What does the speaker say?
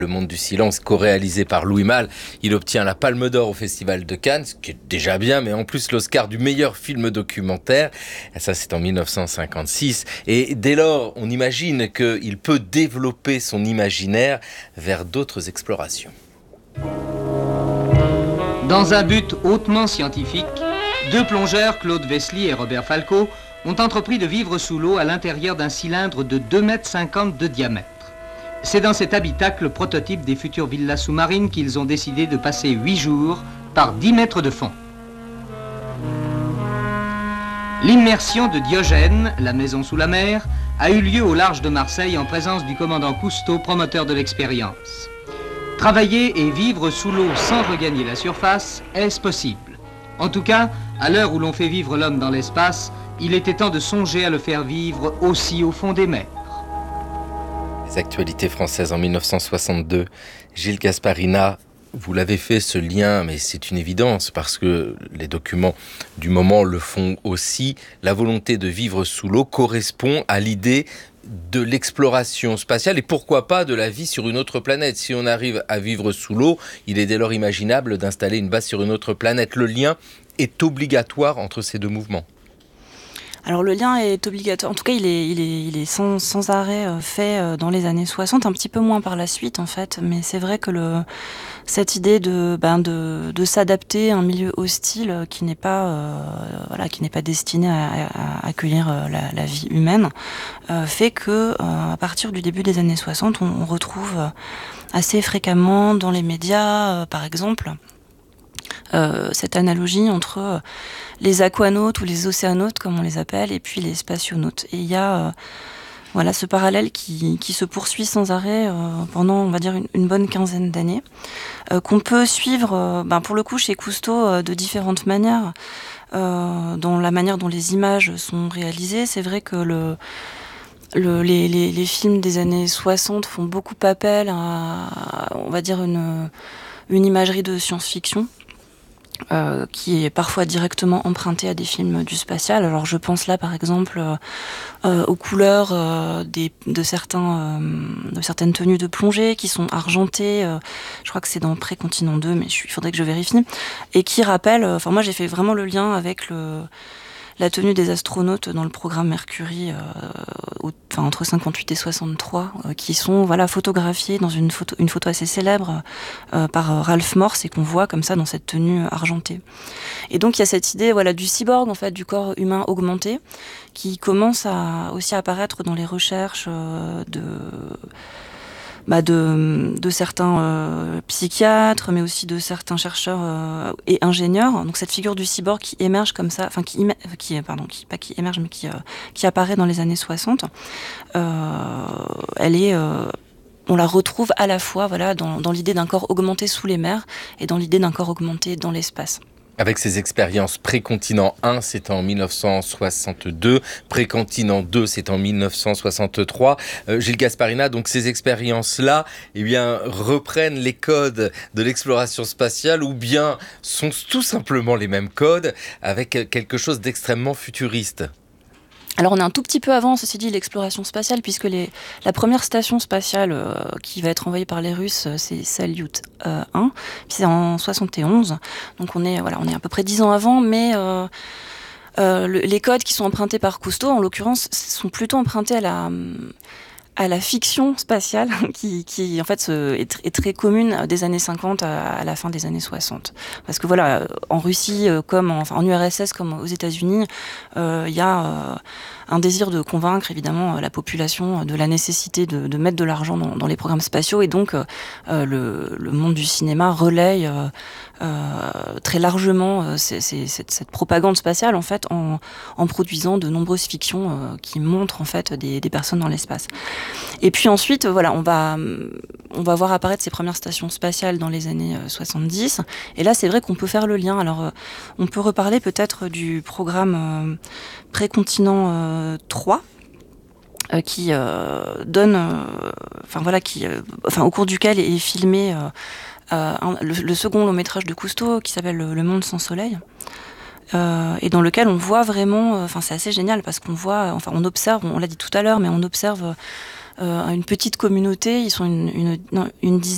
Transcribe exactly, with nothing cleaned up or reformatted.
Le Monde du Silence, co-réalisé par Louis Malle, il obtient la Palme d'Or au Festival de Cannes, ce qui est déjà bien, mais en plus l'Oscar du meilleur film documentaire. Ça, c'est en dix-neuf cent cinquante-six. Et dès lors, on imagine qu'il peut développer son imaginaire vers d'autres explorations. Dans un but hautement scientifique, deux plongeurs, Claude Vesely et Robert Falco, ont entrepris de vivre sous l'eau à l'intérieur d'un cylindre de deux mètres cinquante de diamètre. C'est dans cet habitacle prototype des futures villas sous-marines qu'ils ont décidé de passer huit jours par dix mètres de fond. L'immersion de Diogène, la maison sous la mer, a eu lieu au large de Marseille en présence du commandant Cousteau, promoteur de l'expérience. Travailler et vivre sous l'eau sans regagner la surface, est-ce possible? En tout cas, à l'heure où l'on fait vivre l'homme dans l'espace, il était temps de songer à le faire vivre aussi au fond des mers. Les actualités françaises en dix-neuf cent soixante-deux. Gilles Gasparina, vous l'avez fait ce lien, mais c'est une évidence parce que les documents du moment le font aussi. La volonté de vivre sous l'eau correspond à l'idée de l'exploration spatiale et pourquoi pas de la vie sur une autre planète. Si on arrive à vivre sous l'eau, il est dès lors imaginable d'installer une base sur une autre planète. Le lien est obligatoire entre ces deux mouvements. Alors le lien est obligatoire, en tout cas il est, il est, il est sans, sans arrêt fait dans les années soixante, un petit peu moins par la suite en fait, mais c'est vrai que le, cette idée de, ben de, de s'adapter à un milieu hostile qui n'est pas, euh, voilà, qui n'est pas destiné à, à accueillir la, la vie humaine, euh, fait que euh, à partir du début des années soixante, on, on retrouve assez fréquemment dans les médias, euh, par exemple, Euh, cette analogie entre euh, les aquanautes ou les océanautes comme on les appelle et puis les spationautes. Et il y a euh, voilà, ce parallèle qui, qui se poursuit sans arrêt euh, pendant on va dire une, une bonne quinzaine d'années euh, qu'on peut suivre euh, ben, pour le coup chez Cousteau euh, de différentes manières euh, dans la manière dont les images sont réalisées. C'est vrai que le Le, les, les, les films des années soixante font beaucoup appel à, on va dire, une, une imagerie de science-fiction. Euh, qui est parfois directement emprunté à des films du spatial. Alors je pense là par exemple euh, euh, aux couleurs euh, des, de, certains, euh, de certaines tenues de plongée qui sont argentées, euh, je crois que c'est dans Précontinent deux, mais je, il faudrait que je vérifie, et qui rappellent, enfin euh, moi j'ai fait vraiment le lien avec le... la tenue des astronautes dans le programme Mercury, euh, au, enfin, entre cinquante-huit et soixante-trois, euh, qui sont voilà, photographiés dans une photo, une photo assez célèbre euh, par Ralph Morse et qu'on voit comme ça dans cette tenue argentée. Et donc il y a cette idée voilà, du cyborg, en fait, du corps humain augmenté, qui commence à aussi apparaître dans les recherches euh, de... Bah de, de certains euh, psychiatres, mais aussi de certains chercheurs euh, et ingénieurs. Donc cette figure du cyborg qui émerge comme ça, enfin qui, qui pardon, qui pas qui émerge, mais qui euh, qui apparaît dans les années soixante. Euh, elle est euh, on la retrouve à la fois voilà dans, dans l'idée d'un corps augmenté sous les mers et dans l'idée d'un corps augmenté dans l'espace. Avec ses expériences Précontinent un, c'est en dix-neuf cent soixante-deux, Précontinent deux, c'est en dix-neuf cent soixante-trois. Euh, Gilles Gasparina, donc ces expériences-là, eh bien, reprennent les codes de l'exploration spatiale ou bien sont tout simplement les mêmes codes avec quelque chose d'extrêmement futuriste? Alors on est un tout petit peu avant, ceci dit, l'exploration spatiale, puisque les, la première station spatiale euh, qui va être envoyée par les Russes, c'est Salyut euh, un, c'est en soixante et onze, donc on est, voilà, on est à peu près dix ans avant, mais euh, euh, le, les codes qui sont empruntés par Cousteau, en l'occurrence, sont plutôt empruntés à la... à la fiction spatiale qui, qui en fait est, est très commune des années cinquante à, à la fin des années soixante. Parce que voilà, en Russie comme en, enfin, en U R S S comme aux États-Unis, il euh, y a euh, un désir de convaincre évidemment la population de la nécessité de, de mettre de l'argent dans, dans les programmes spatiaux et donc euh, le, le monde du cinéma relaye euh, euh, très largement euh, c'est, c'est, cette, cette propagande spatiale en fait en, en produisant de nombreuses fictions euh, qui montrent en fait des, des personnes dans l'espace. Et puis ensuite, voilà, on va, on va voir apparaître ces premières stations spatiales dans les années soixante-dix. Et là, c'est vrai qu'on peut faire le lien. Alors, euh, on peut reparler peut-être du programme euh, Précontinent euh, trois, euh, qui euh, donne, euh, enfin voilà, qui, euh, enfin au cours duquel est filmé euh, euh, un, le, le second long métrage de Cousteau qui s'appelle Le Monde sans soleil. Euh, et dans lequel on voit vraiment, enfin euh, c'est assez génial parce qu'on voit, enfin on observe, on l'a dit tout à l'heure, mais on observe euh, une petite communauté, ils sont une, une, non, une dizaine